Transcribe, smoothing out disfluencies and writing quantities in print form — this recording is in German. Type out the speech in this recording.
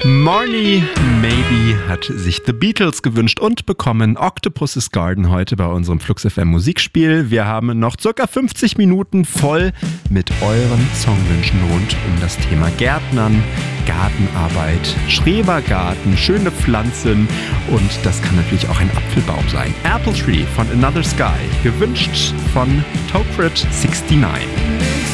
Morny Maybe hat sich The Beatles gewünscht und bekommen Octopus's Garden heute bei unserem Flux FM Musikspiel. Wir haben noch ca. 50 Minuten voll mit euren Songwünschen rund um das Thema Gärtnern, Gartenarbeit, Schrebergarten, schöne Pflanzen und das kann natürlich auch ein Apfelbaum sein. Apple Tree von Another Sky, gewünscht von Tokrit69.